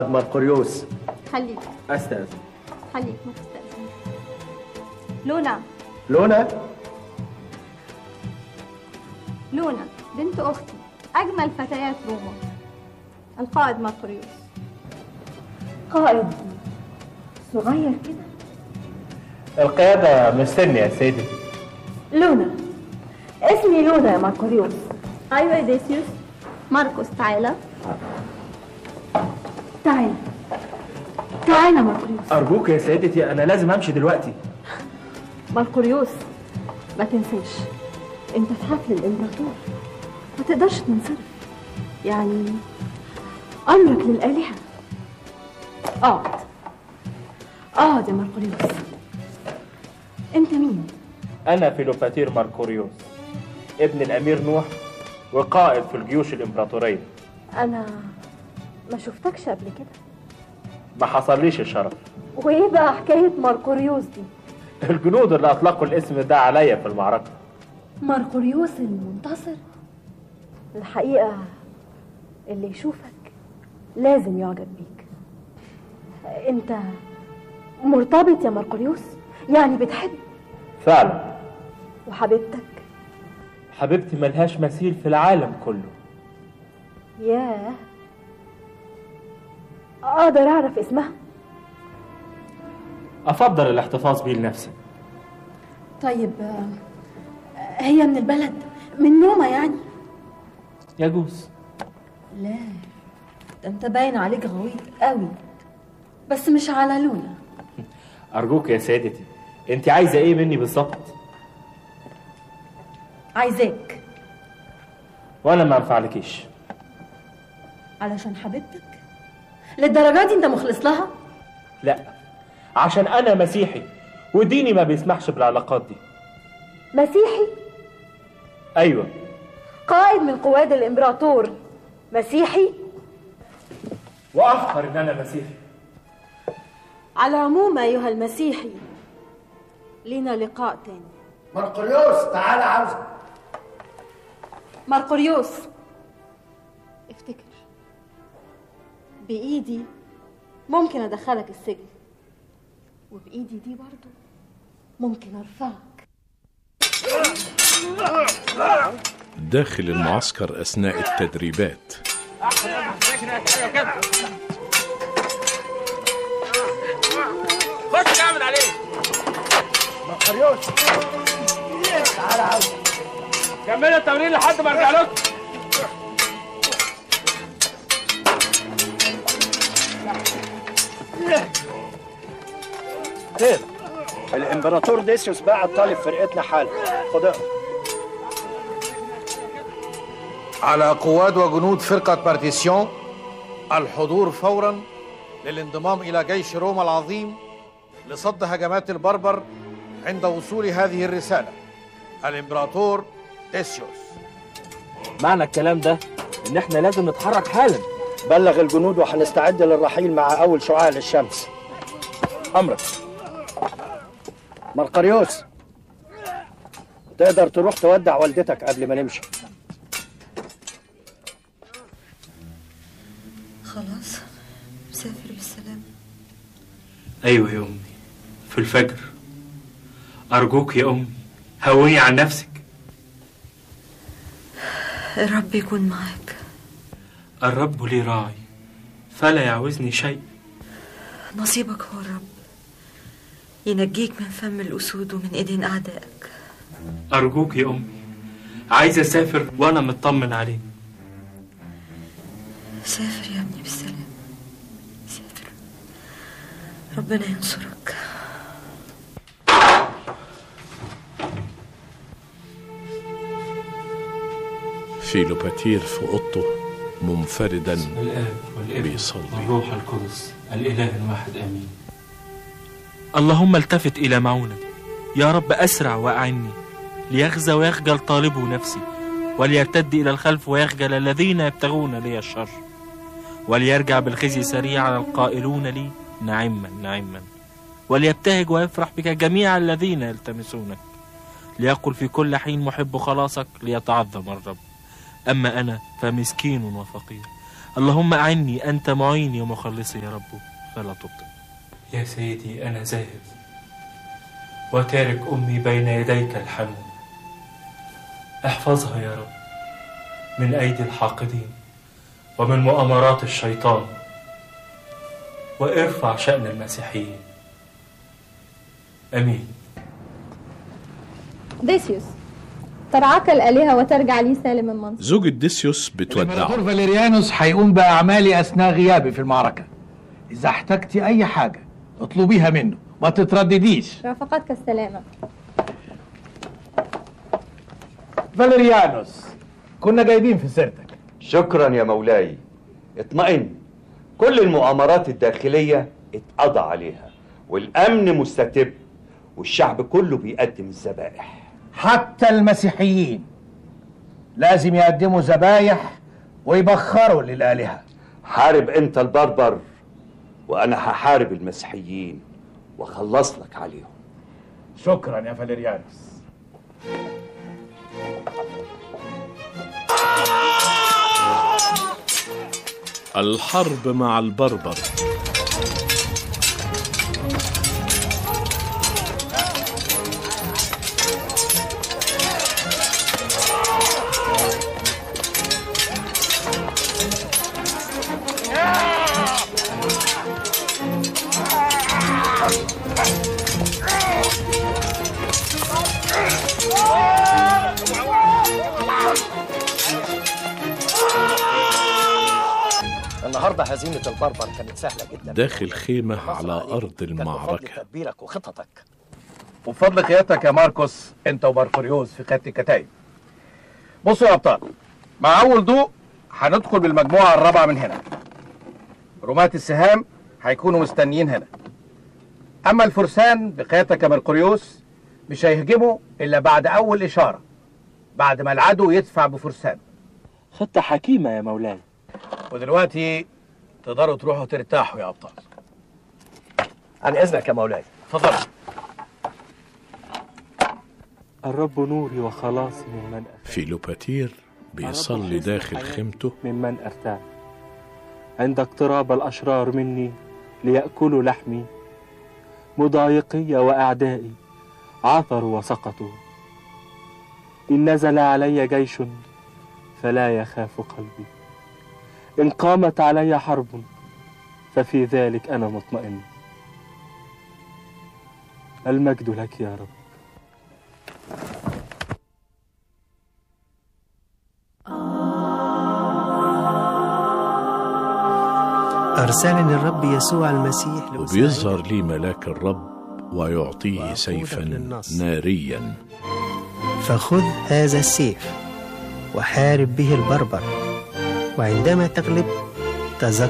مرقريوس. خليك استاذ. خليك ما تستأذن. لونا بنت أختي، أجمل فتيات روما، القائد مرقريوس. قائد صغير كده؟ القيادة مستني يا سيدي. لونا، اسمي لونا يا مرقريوس. أيوة يا ديسيوس. ماركوس تعالى تعالى مرقريوس. أرجوك يا سيدتي، أنا لازم أمشي دلوقتي. مرقريوس، ما تنساش انت في حفل الامبراطور، ما تقدرش تنصرف، يعني امرك للآلهة. اقعد يا مرقريوس. انت مين؟ أنا فيلوباتير مرقريوس، ابن الأمير نوح وقائد في الجيوش الإمبراطورية. انا ما شفتكش قبل كده. ما حصليش الشرف. وايه بقى حكاية مرقريوس دي؟ الجنود اللي أطلقوا الاسم ده عليا في المعركة. مرقريوس المنتصر؟ الحقيقة اللي يشوفك لازم يعجب بيك. انت مرتبط يا مرقريوس؟ يعني بتحب؟ فعلا. وحبيبتك؟ حبيبتي ملهاش مثيل في العالم كله. ياه، اقدر اعرف اسمها؟ أفضل الاحتفاظ بيه لنفسي. طيب هي من البلد، من روما يعني؟ يجوز. لا، ده انت باين عليك غويط قوي، بس مش على لونا. أرجوك يا سيدتي، أنت عايزة إيه مني بالظبط؟ عايزاك. وأنا ما أنفعلكيش. علشان حبيبتك؟ للدرجة دي انت مخلص لها؟ لا، عشان أنا مسيحي وديني ما بيسمحش بالعلاقات دي. مسيحي؟ أيوة. قائد من قواد الإمبراطور مسيحي؟ وأفخر إن أنا مسيحي. على العموم أيها المسيحي، لينا لقاء تاني. مرقريوس تعالى عاوزك. مرقريوس، افتكر بإيدي ممكن أدخلك السجن، وبإيدي دي برضو ممكن أرفعك. داخل المعسكر أثناء التدريبات. خش نعمل عليه. مرقريوس تعالى عاوزك. كملوا التمرين لحد ما ارجع لكم. خير، الامبراطور ديسيوس بعت طالب فرقتنا حالا. خد اقرا. على قواد وجنود فرقة بارتيسيون الحضور فورا للانضمام إلى جيش روما العظيم لصد هجمات البربر عند وصول هذه الرسالة. الامبراطور ديسيوس. معنى الكلام ده إن إحنا لازم نتحرك حالا. بلغ الجنود وهنستعد للرحيل مع أول شعاع للشمس. أمرك. مرقريوس، تقدر تروح تودع والدتك قبل ما نمشي. خلاص، مسافر بالسلامة. أيوة يا أمي، في الفجر. أرجوك يا أمي هوني عن نفسك. الرب يكون معاك. الرب لي راعي فلا يعوزني شيء. نصيبك هو الرب، ينجيك من فم الأسود ومن إيدين أعدائك. أرجوك يا أمي، عايز أسافر وأنا مطمن عليه. سافر يا ابني بالسلام، سافر، ربنا ينصرك. فيلوباتير في أوضته منفردا الآب والابن بيصلي. والروح القدس الإله الواحد آمين. اللهم التفت إلى معونة يا رب، أسرع وأعني، ليخزى ويخجل طالبه نفسي، وليرتد إلى الخلف ويخجل الذين يبتغون لي الشر، وليرجع بالخزي سريعا القائلون لي نعما نعما، وليبتهج ويفرح بك جميع الذين يلتمسونك، ليقل في كل حين محب خلاصك، ليتعظم الرب. أما أنا فمسكين وفقير، اللهم أعني، أنت معيني ومخلصي يا رب، فلا تبطئ. يا سيدي أنا ذاهب وتارك أمي بين يديك الحنون، احفظها يا رب من أيدي الحاقدين ومن مؤامرات الشيطان، وارفع شأن المسيحيين. أمين. ديسيوس، ترعاك الآلهة وترجع لي سالم من منصب. زوجة ديسيوس بتودعه. الإمبراطور فاليريانوس هيقوم بأعمالي أثناء غيابي في المعركة. إذا احتجتي أي حاجة اطلبيها منه، ما تتردديش. رافقتك السلامة. فاليريانوس، كنا جايبين في سيرتك. شكرا يا مولاي. اطمئن، كل المؤامرات الداخلية اتقضى عليها، والأمن مستتب، والشعب كله بيقدم الذبائح. حتى المسيحيين لازم يقدموا ذبايح ويبخروا للآلهة. حارب انت البربر وانا هحارب المسيحيين واخلص لك عليهم. شكرا يا فاليريانوس. الحرب مع البربر. النهارده هزيمة البربر كانت سهلة جدا. داخل خيمة على أرض المعركة. تدبيرك وخططك، وبفضل قيادتك يا ماركوس انت وبرفوريوس في قيادة الكتائب. بصوا يا ابطال، مع اول ضوء هندخل بالمجموعة الرابعة من هنا. رماة السهام هيكونوا مستنيين هنا. اما الفرسان بقيادتك يا مرقريوس مش هيهجموا الا بعد اول اشارة، بعد ما العدو يدفع بفرسان. خطة حكيمة يا مولاي. ودلوقتي تقدروا تروحوا ترتاحوا يا ابطال. عن اذنك يا مولاي. اتفضلوا. الرب نوري وخلاصي ممن أرتاح. فيلوباتير بيصلي داخل خيمته. ممن أرتاح عند اقتراب الأشرار مني ليأكلوا لحمي. مضايقي وأعدائي عثروا وسقطوا. إن نزل علي جيش فلا يخاف قلبي. إن قامت علي حرب ففي ذلك أنا مطمئن. المجد لك يا رب. أرسلني الرب يسوع المسيح وبيظهر لي ملاك الرب ويعطيه سيفا ناريا. فخذ هذا السيف وحارب به البربر، وعندما تغلب تذكر